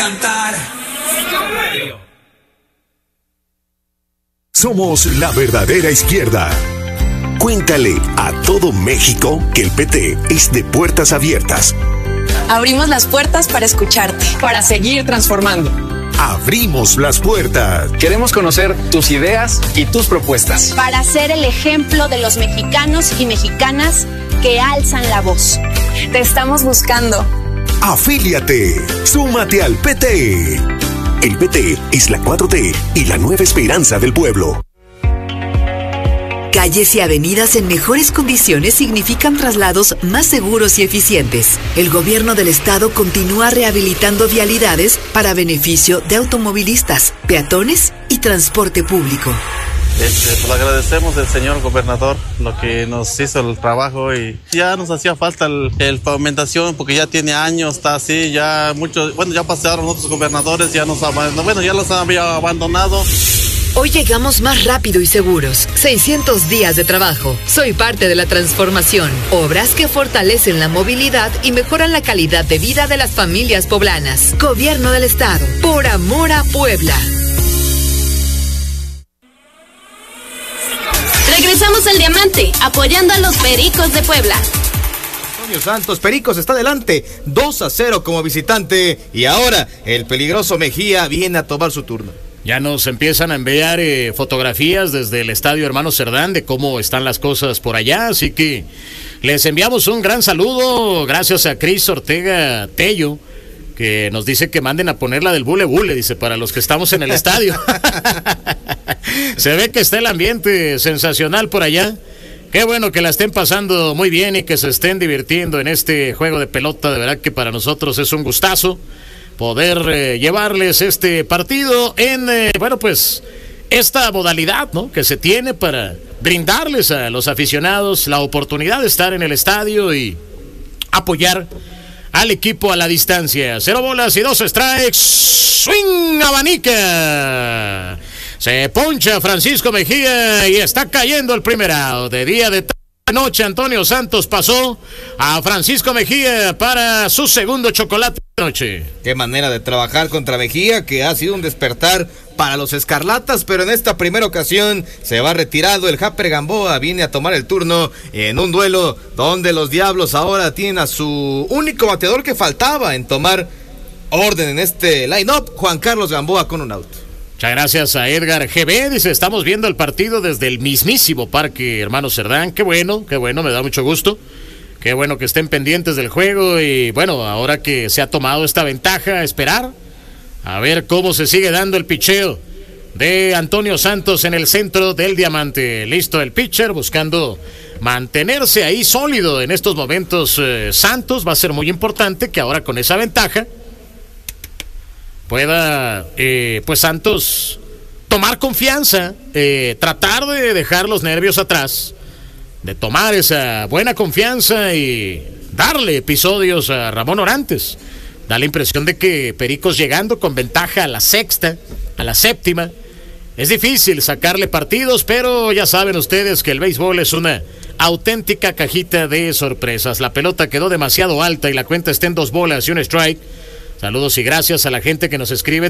cantar. Somos la verdadera izquierda. Cuéntale a todo México que el PT es de puertas abiertas. Abrimos las puertas para escucharte, para seguir transformando. Abrimos las puertas. Queremos conocer tus ideas y tus propuestas. Para ser el ejemplo de los mexicanos y mexicanas que alzan la voz. Te estamos buscando. Afíliate. Súmate al PT. El PT es la 4T y la nueva esperanza del pueblo. Calles y avenidas en mejores condiciones significan traslados más seguros y eficientes. El gobierno del estado continúa rehabilitando vialidades para beneficio de automovilistas, peatones y transporte público. Pues agradecemos al señor gobernador lo que nos hizo el trabajo y ya nos hacía falta el pavimentación porque ya tiene años, está así, ya muchos, ya pasaron otros gobernadores, ya los había abandonado. Hoy llegamos más rápido y seguros. 600 días de trabajo. Soy parte de la transformación. Obras que fortalecen la movilidad y mejoran la calidad de vida de las familias poblanas. Gobierno del Estado. Por amor a Puebla. Regresamos al Diamante, apoyando a los Pericos de Puebla. Antonio Santos, Pericos está adelante, 2-0 como visitante. Y ahora el peligroso Mejía viene a tomar su turno. Ya nos empiezan a enviar fotografías desde el Estadio Hermano Cerdán de cómo están las cosas por allá, así que les enviamos un gran saludo, gracias a Cris Ortega Tello, que nos dice que manden a poner la del Bule Bule, dice, para los que estamos en el estadio. Se ve que está el ambiente sensacional por allá. Qué bueno que la estén pasando muy bien y que se estén divirtiendo en este juego de pelota, de verdad que para nosotros es un gustazo poder llevarles este partido en, pues, esta modalidad, ¿no?, que se tiene para brindarles a los aficionados la oportunidad de estar en el estadio y apoyar al equipo a la distancia. 0 bolas y 2 strikes. Swing, abanica. Se poncha Francisco Mejía y está cayendo el primer out. De día de noche, Antonio Santos pasó a Francisco Mejía para su segundo chocolate de noche. Qué manera de trabajar contra Mejía, que ha sido un despertar para los escarlatas, pero en esta primera ocasión se va retirado. El Japper Gamboa viene a tomar el turno en un duelo donde los Diablos ahora tienen a su único bateador que faltaba en tomar orden en este line-up, Juan Carlos Gamboa, con un out. Muchas gracias a Edgar GB, dice, estamos viendo el partido desde el mismísimo Parque Hermano Cerdán. Qué bueno, me da mucho gusto. Qué bueno que estén pendientes del juego y bueno, ahora que se ha tomado esta ventaja, esperar a ver cómo se sigue dando el picheo de Antonio Santos en el centro del Diamante. Listo el pitcher, buscando mantenerse ahí sólido en estos momentos. Santos va a ser muy importante que ahora con esa ventaja pueda, pues Santos tomar confianza, tratar de dejar los nervios atrás, de tomar esa buena confianza y darle episodios a Ramón Orantes. Da la impresión de que Pericos llegando con ventaja a la sexta, a la séptima, es difícil sacarle partidos, pero ya saben ustedes que el béisbol es una auténtica cajita de sorpresas. La pelota quedó demasiado alta y la cuenta está en 2 bolas y 1 strike. Saludos y gracias a la gente que nos escribe